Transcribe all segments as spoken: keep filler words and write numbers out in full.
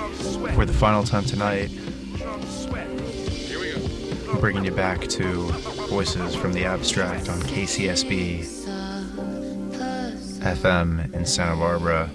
For the final time tonight, I'm bringing you back to Voices from the Abstract on K C S B F M in Santa Barbara.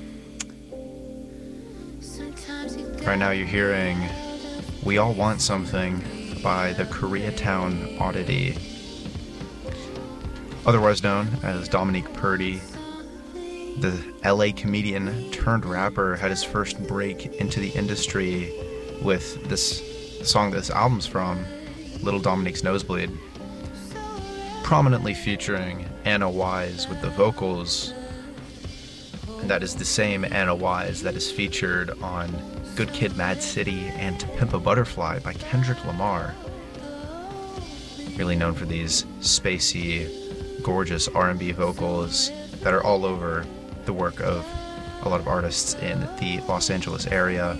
Right now you're hearing We All Want Something by the Koreatown Oddity, otherwise known as Dominique Purdy. The L A comedian turned rapper had his first break into the industry with this song that this album's from, Little Dominique's Nosebleed, prominently featuring Anna Wise with the vocals. And that is the same Anna Wise that is featured on Good Kid, Mad City and To Pimp a Butterfly by Kendrick Lamar. Really known for these spacey, gorgeous R and B vocals that are all over the work of a lot of artists in the Los Angeles area.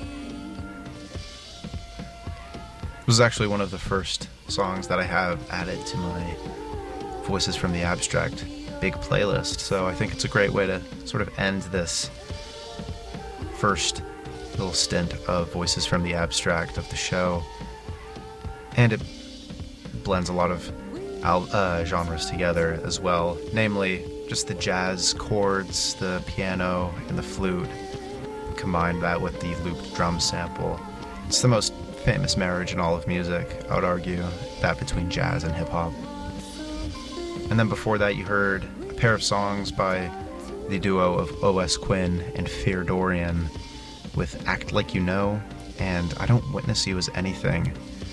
This was actually one of the first songs that I have added to my Voices from the Abstract big playlist, so I think it's a great way to sort of end this first little stint of Voices from the Abstract of the show. And it blends a lot of al- uh, genres together as well, namely just the jazz chords, the piano, and the flute. Combine that with the looped drum sample. It's the most famous marriage in all of music, I would argue, that between jazz and hip-hop. And then before that you heard a pair of songs by the duo of O S. Quinn and Fear Dorian with Act Like You Know and I Don't Witness You As Anything.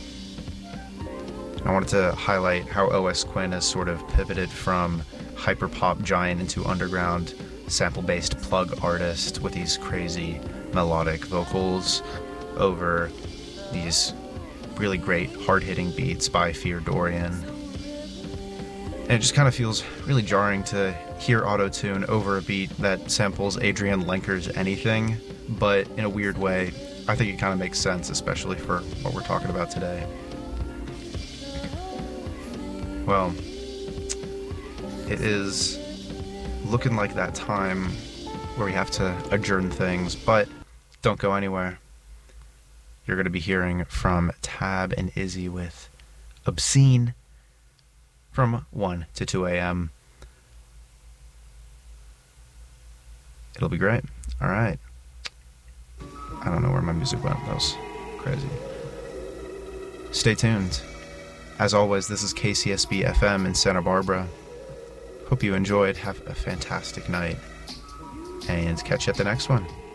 I wanted to highlight how O S. Quinn has sort of pivoted from hyperpop giant into underground sample-based plug artist with these crazy melodic vocals over these really great hard-hitting beats by Fear Dorian. And it just kind of feels really jarring to hear auto-tune over a beat that samples Adrienne Lenker's Anything, but in a weird way, I think it kind of makes sense, especially for what we're talking about today. Well, it is looking like that time where we have to adjourn things, but don't go anywhere. You're going to be hearing from Tab and Izzy with Obscene from one to two a.m. It'll be great. All right. I don't know where my music went. That was crazy. Stay tuned. As always, this is K C S B F M in Santa Barbara. Hope you enjoyed. Have a fantastic night. And catch you at the next one.